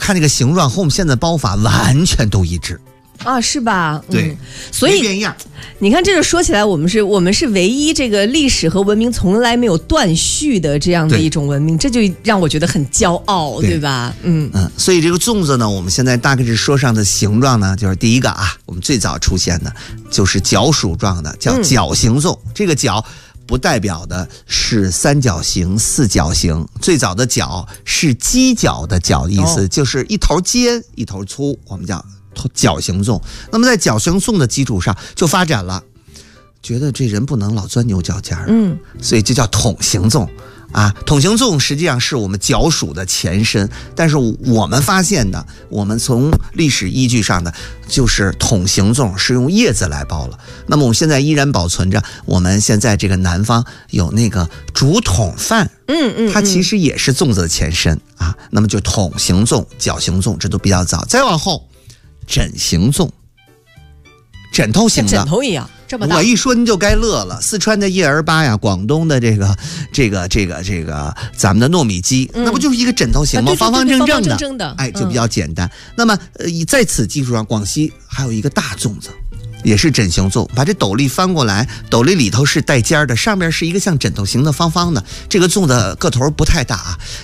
看这个形状和我们现在的包法完全都一致。 啊，是吧？ 对， 所以变样。 你看，这就说起来，我们是唯一这个历史和文明从来没有断续的这样的一种文明，这就让我觉得很骄傲， 对吧？ 所以这个粽子呢，我们现在大概是说上的形状呢，就是第一个啊，我们最早出现的就是角薯状的，叫角形粽。这个角不代表的是三角形、四角形，最早的角是犄角的角的意思，就是一头尖一头粗，我们叫角形粽。那么在角形粽的基础上就发展了，觉得这人不能老钻牛角尖儿，所以就叫筒形粽啊。筒形粽实际上是我们角薯的前身，但是我们发现的，我们从历史依据上的就是筒形粽是用叶子来包了。那么我们现在依然保存着，我们现在这个南方有那个竹筒饭，它其实也是粽子的前身啊。那么就筒形粽、角形粽，这都比较早。再往后，枕形粽，枕头型的， 像枕头一样这么大。 我一说您就该乐了，四川的叶儿粑呀，广东的这个咱们的糯米鸡，那不就是一个枕头型吗？方方正正的，哎，就比较简单。那么在此基础上，广西还有一个大粽子，也是枕形粽，把这斗笠翻过来，斗笠里头是带尖的，上面是一个像枕头形的方方的。这个粽子个头不太大啊，